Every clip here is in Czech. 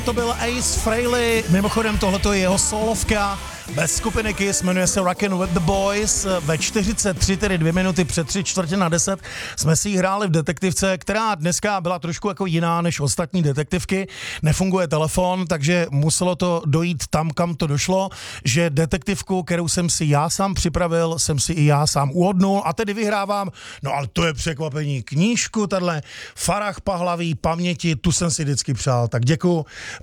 to byl Ace Frehley, mimochodem tohleto je jeho solovka bez skupiny Kiss, jmenuje se Rockin' with the Boys. Ve 43, tedy 2 minuty před 3:45 jsme si ji hráli v detektivce, která dneska byla trošku jako jiná než ostatní detektivky. Nefunguje telefon, takže muselo to dojít tam, kam to došlo, že detektivku, kterou jsem si já sám připravil, jsem si i já sám uhodnul a tedy vyhrávám, no ale to je překvapení, knížku, tahle Farah Pahlaví paměti, tu jsem si vždycky přál, tak děkuju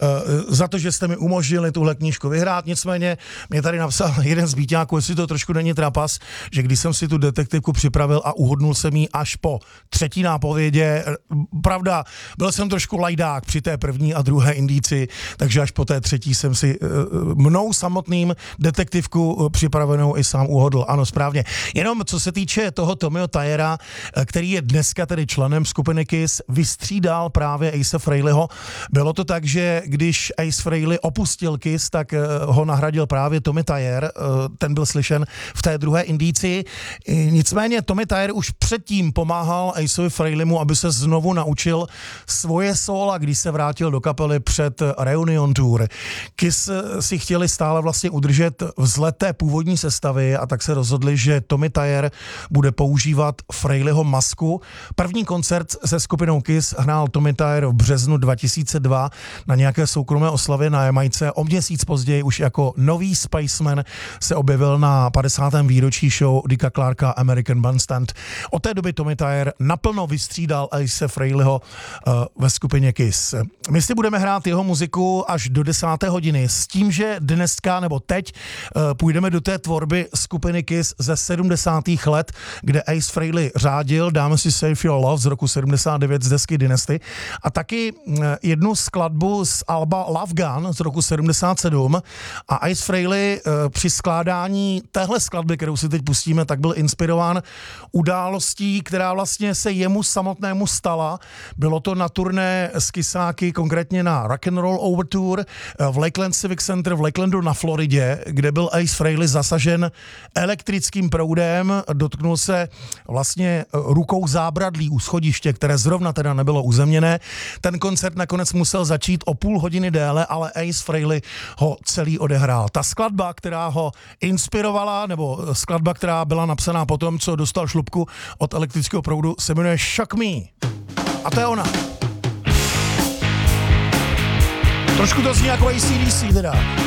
za to, že jste mi umožnili tuhle knížku vyhrát, nicméně mě tady napsal jeden z býťáků, jestli to trošku není trapas, že když jsem si tu detektivku připravil a uhodnul jsem ji až po 3. nápovědě, pravda, byl jsem trošku lajdák při té první a druhé indici, takže až po té 3. jsem si mnou samotným detektivku připravenou i sám uhodl. Ano, správně. Jenom co se týče toho Tommyho Tyera, který je dneska tedy členem skupiny Kiss, vystřídal právě Ace Frehleyho. Bylo to tak, že když Ace Frehley opustil Kiss, tak ho nahradil právě Tommy Tyer, ten byl slyšen v té druhé indici. Nicméně Tommy Tyer už předtím pomáhal Aceovi Frehleymu, aby se znovu naučil svoje sóla, když se vrátil do kapely před Reunion Tour. Kiss si chtěli stále vlastně udržet vzhled té původní sestavy a tak se rozhodli, že Tommy Tyer bude používat Frehleyho masku. První koncert se skupinou Kiss hrál Tommy Tyer v březnu 2002 na nějaké soukromé oslavě na Jamajce. O měsíc později už jako nový Spaceman se objevil na 50. výročí show Dicka Clarka American Bandstand. Od té doby Tommy Tyer naplno vystřídal Ace Frehleyho ve skupině Kiss. My si budeme hrát jeho muziku až do 10. hodiny s tím, že dneska nebo teď půjdeme do té tvorby skupiny Kiss ze 70. let, kde Ace Frehley řádil, dáme si Save Your Love z roku 79 z desky Dynasty a taky jednu skladbu z alba Love Gun z roku 77 a Ace Frehley při skládání téhle skladby, kterou si teď pustíme, tak byl inspirován událostí, která vlastně se jemu samotnému stala. Bylo to na turné s Kissáky, konkrétně na Rock'n'Roll Over Tour v Lakeland Civic Center v Lakelandu na Floridě, kde byl Ace Frehley zasažen elektrickým proudem, dotknul se vlastně rukou zábradlí u schodiště, které zrovna teda nebylo uzemněné. Ten koncert nakonec musel začít o půl hodiny déle, ale Ace Frehley ho celý odehrál. Ta skladba, která ho inspirovala, nebo skladba, která byla napsaná po tom, co dostal šlupku od elektrického proudu, se jmenuje Shock Me. A to je ona. Trošku to zní jako AC/DC teda.